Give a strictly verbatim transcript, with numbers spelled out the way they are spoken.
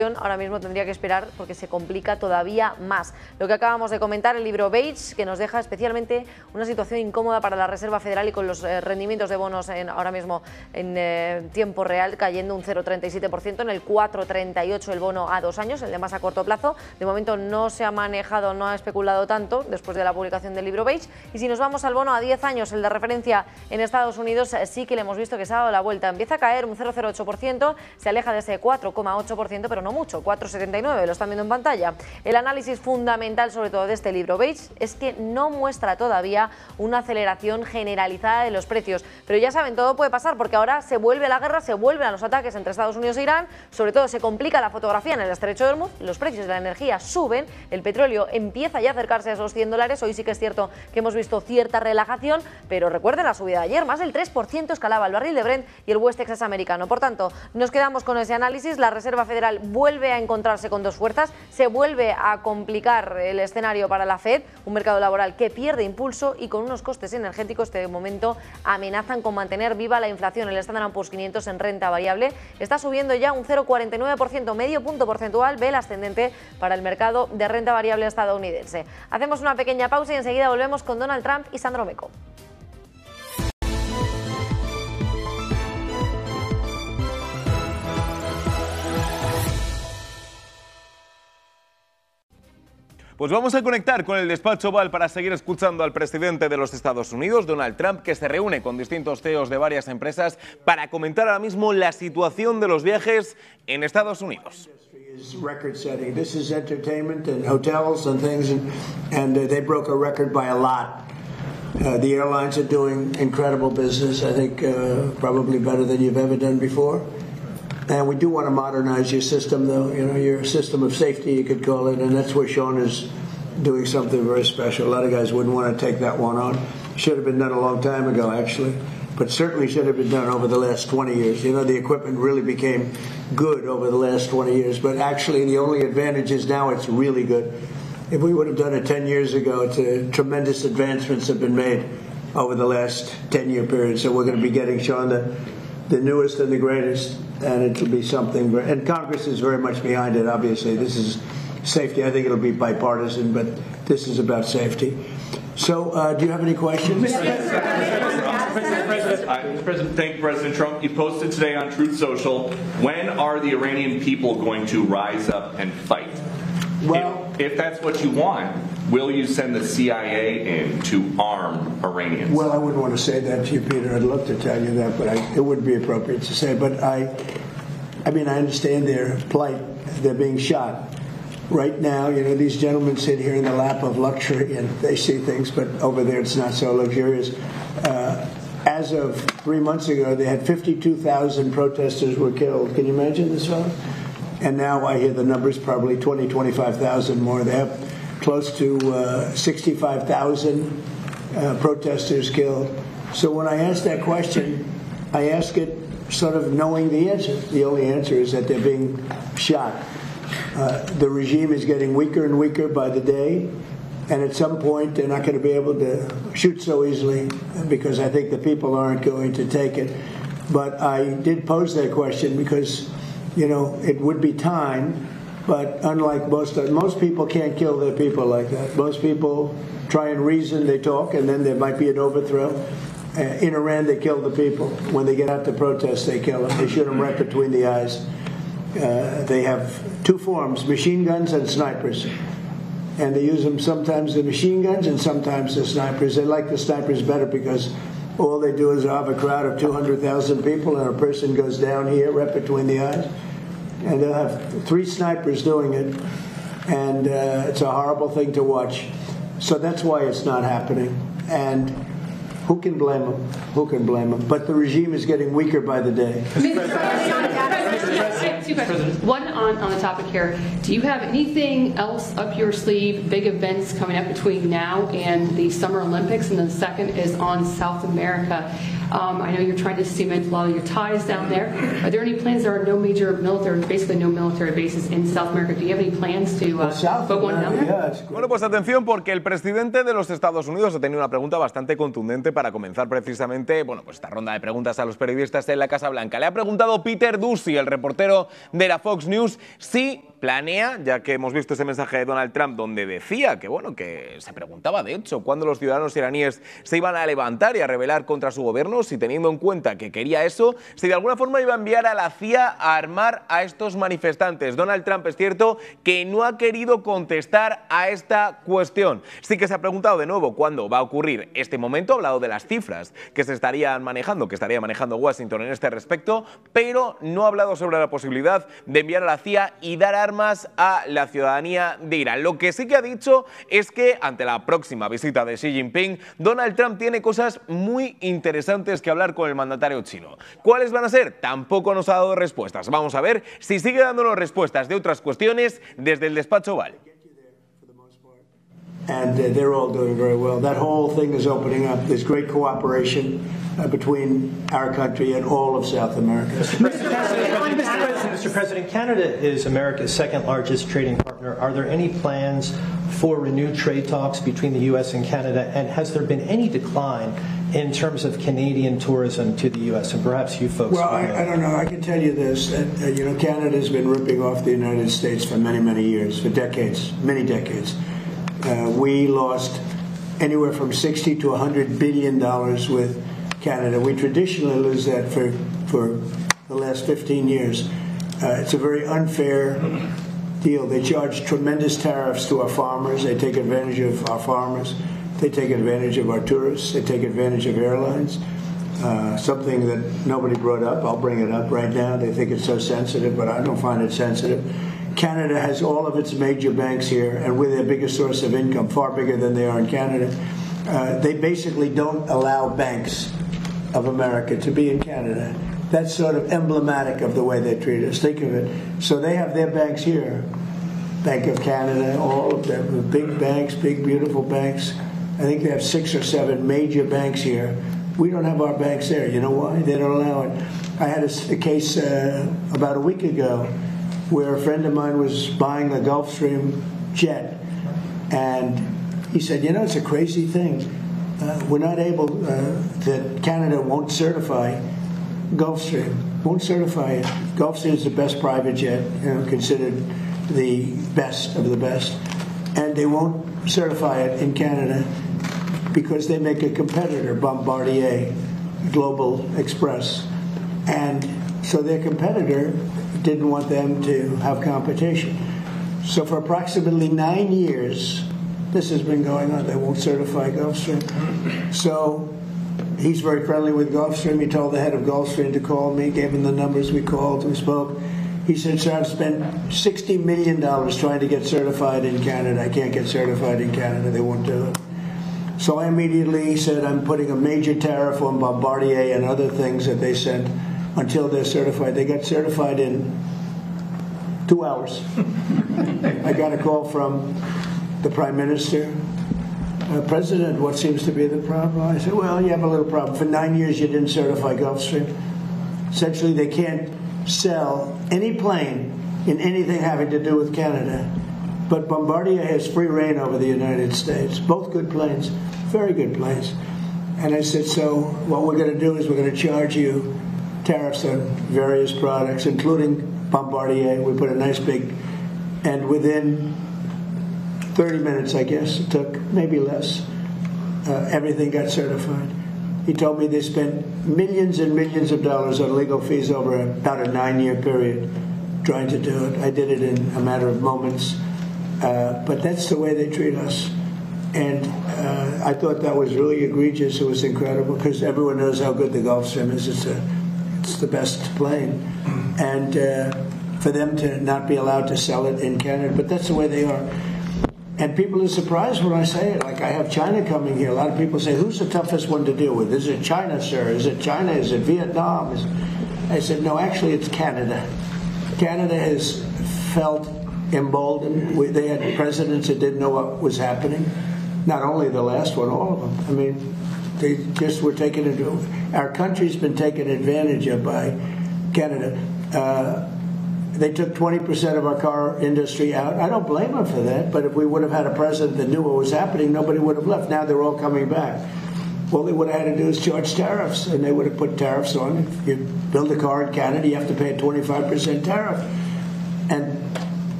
ahora mismo tendría que esperar porque se complica todavía más. Lo que acabamos de comentar, el libro Beige, que nos deja especialmente una situación incómoda para la Reserva Federal y con los eh, rendimientos de bonos en, ahora mismo en eh, tiempo real cayendo un cero coma treinta y siete por ciento, en el cuatro coma treinta y ocho el bono a dos años, el de más a corto plazo. De momento no se ha manejado, no ha especulado tanto después de la publicación del libro Beige. Y si nos vamos al bono a diez años, el de referencia en Estados Unidos, sí que le hemos visto que se ha dado la vuelta. Empieza a caer un cero coma cero ocho por ciento, se aleja de ese cuatro coma ocho por ciento, pero no mucho, cuatro coma setenta y nueve, lo están viendo en pantalla. El análisis fundamental, sobre todo de este libro Beige, es que no muestra todavía una aceleración generalizada de los precios. Pero ya saben, todo puede pasar porque ahora se vuelve la guerra, se vuelven a los ataques entre Estados Unidos e Irán, sobre todo se complica la fotografía en el estrecho de Hormuz, los precios de la energía suben, el petróleo empieza ya a acercarse a esos cien dólares, hoy sí que es cierto que hemos visto cierta relajación, pero recuerden la subida de ayer, más del tres por ciento escalaba el barril de Brent y el West Texas americano. Por tanto, nos quedamos con ese análisis, la Reserva Federal vuelve a encontrarse con dos fuerzas, se vuelve a complicar el escenario para la Fed, un mercado laboral que pierde impulso y con unos costes energéticos que de momento amenazan con mantener viva la inflación. El Standard and Poor's quinientos en renta variable está subiendo ya un cero coma cuarenta y nueve por ciento, medio punto porcentual, vela ascendente para el mercado de renta variable estadounidense. Hacemos una pequeña pausa y enseguida volvemos con Donald Trump y Sandro Meco. Pues vamos a conectar con el despacho Oval para seguir escuchando al presidente de los Estados Unidos, Donald Trump, que se reúne con distintos C E Os de varias empresas para comentar ahora mismo la situación de los viajes en Estados Unidos. Record setting. This is entertainment and hotels and things, and, and uh, they broke a record by a lot. Uh, the airlines are doing incredible business, I think uh, probably better than you've ever done before. And we do want to modernize your system, though, you know, your system of safety, you could call it, and that's where Sean is doing something very special. A lot of guys wouldn't want to take that one on. Should have been done a long time ago, actually, but certainly should have been done over the last twenty years. You know, the equipment really became good over the last twenty years, but actually the only advantage is now it's really good. If we would have done it ten years ago, it's a, tremendous advancements have been made over the last ten-year period, so we're going to be getting, Sean, the, the newest and the greatest, and it'll be something, and Congress is very much behind it, obviously. This is safety. I think it'll be bipartisan, but this is about safety. So, uh, do you have any questions? Mister President, President, uh, President, thank you, President Trump. You posted today on Truth Social, when are the Iranian people going to rise up and fight? Well, if, if that's what you want, will you send the C I A in to arm Iranians? Well, I wouldn't want to say that to you, Peter. I'd love to tell you that, but I, it wouldn't be appropriate to say. But I, I mean, I understand their plight. They're being shot. Right now, you know, these gentlemen sit here in the lap of luxury and they see things, but over there it's not so luxurious. Uh, as of three months ago, they had fifty-two thousand protesters were killed. Can you imagine this, fellow? And now I hear the numbers probably twenty, twenty-five thousand more. They have close to uh, sixty-five thousand uh, protesters killed. So when I ask that question, I ask it sort of knowing the answer. The only answer is that they're being shot. Uh, the regime is getting weaker and weaker by the day, and at some point they're not going to be able to shoot so easily because I think the people aren't going to take it. But I did pose that question because, you know, it would be time, but unlike most most people can't kill their people like that. Most people try and reason, they talk, and then there might be an overthrow. Uh, in Iran, they kill the people. When they get out to protest, they kill them. They shoot them right between the eyes. Uh, they have two forms, machine guns and snipers. And they use them sometimes the machine guns and sometimes the snipers. They like the snipers better because all they do is have a crowd of two hundred thousand people and a person goes down here right between the eyes. And they'll have three snipers doing it. And uh, it's a horrible thing to watch. So that's why it's not happening. And who can blame them? Who can blame them? But the regime is getting weaker by the day. Two questions. One on, on the topic here. Do you have anything else up your sleeve, big events coming up between now and the Summer Olympics? And then the second is on South America. Um, I know you're trying to cement a lot of your ties down there. Are there any plans? There are no major military, basically no military bases in South America. Do you have any plans to uh, Well, put one down there? yeah, Bueno, pues atención, porque el presidente de los Estados Unidos ha tenido una pregunta bastante contundente para comenzar precisamente, bueno, pues esta ronda de preguntas a los periodistas en la Casa Blanca. Le ha preguntado Peter Doocy, el reportero de la Fox News, si planea, ya que hemos visto ese mensaje de Donald Trump donde decía que, bueno, que se preguntaba de hecho cuándo los ciudadanos iraníes se iban a levantar y a rebelar contra su gobierno, si teniendo en cuenta que quería eso, si de alguna forma iba a enviar a la C I A a armar a estos manifestantes. Donald Trump, es cierto que no ha querido contestar a esta cuestión. Sí que se ha preguntado de nuevo cuándo va a ocurrir este momento, ha hablado de las cifras que se estarían manejando, que estaría manejando Washington en este respecto, pero no ha hablado sobre la posibilidad de enviar a la C I A y dar armas a la ciudadanía de Irán. Lo que sí que ha dicho es que ante la próxima visita de Xi Jinping, Donald Trump tiene cosas muy interesantes que hablar con el mandatario chino. ¿Cuáles van a ser? Tampoco nos ha dado respuestas. Vamos a ver si sigue dándonos respuestas de otras cuestiones desde el despacho Oval. And uh, they're all doing very well. That whole thing is opening up. There's great cooperation uh, between our country and all of South America. Mister President, Mister President, Mister President, Canada is America's second largest trading partner. Are there any plans for renewed trade talks between the U S and Canada? And has there been any decline in terms of Canadian tourism to the U S? And perhaps you folks. Well, I, I don't know. I can tell you this. That, uh, you know, Canada's been ripping off the United States for many, many years, for decades, many decades. Uh, we lost anywhere from sixty to one hundred billion dollars with Canada. We traditionally lose that for, for the last fifteen years. Uh, it's a very unfair deal. They charge tremendous tariffs to our farmers. They take advantage of our farmers. They take advantage of our tourists. They take advantage of airlines. Uh, something that nobody brought up. I'll bring it up right now. They think it's so sensitive, but I don't find it sensitive. Canada has all of its major banks here, and we're their biggest source of income, far bigger than they are in Canada. Uh, they basically don't allow banks of America to be in Canada. That's sort of emblematic of the way they treat us. Think of it. So they have their banks here, Bank of Canada, all of them, big banks, big, beautiful banks. I think they have six or seven major banks here. We don't have our banks there. You know why? They don't allow it. I had a, a case uh, about a week ago where a friend of mine was buying a Gulfstream jet, and he said, you know, it's a crazy thing. Uh, we're not able, uh, that Canada won't certify Gulfstream, won't certify it. Gulfstream is the best private jet, you know, considered the best of the best, and they won't certify it in Canada because they make a competitor, Bombardier Global Express, and so their competitor didn't want them to have competition. So for approximately nine years, this has been going on. They won't certify Gulfstream. So he's very friendly with Gulfstream. He told the head of Gulfstream to call me, gave him the numbers. We called, we spoke. He said, sir, I've spent sixty million dollars trying to get certified in Canada. I can't get certified in Canada. They won't do it. So I immediately said, I'm putting a major tariff on Bombardier and other things that they sent until they're certified. They got certified in two hours. I got a call from the Prime Minister. Uh, President, what seems to be the problem? I said, well, you have a little problem. For nine years you didn't certify Gulfstream. Essentially, they can't sell any plane in anything having to do with Canada. But Bombardier has free reign over the United States. Both good planes, very good planes. And I said, so what we're going to do is we're going to charge you tariffs on various products, including Bombardier. We put a nice big, and within thirty minutes, I guess, it took, maybe less, uh, everything got certified. He told me they spent millions and millions of dollars on legal fees over about a nine-year period trying to do it. I did it in a matter of moments. Uh, but that's the way they treat us. And uh, I thought that was really egregious. It was incredible because everyone knows how good the Gulfstream is. It's, a, it's the best plane. And uh, for them to not be allowed to sell it in Canada, but that's the way they are. And people are surprised when I say it. Like, I have China coming here. A lot of people say, who's the toughest one to deal with? Is it China, sir? Is it China? Is it Vietnam? Is... I said, no, actually, it's Canada. Canada has felt emboldened. We, they had presidents that didn't know what was happening. Not only the last one, all of them. I mean, They just were taken into, our country's been taken advantage of by Canada. Uh, they took twenty percent of our car industry out. I don't blame them for that, but if we would have had a president that knew what was happening, nobody would have left. Now they're all coming back. All they would have had to do is charge tariffs, and they would have put tariffs on. If you build a car in Canada, you have to pay a twenty-five percent tariff. And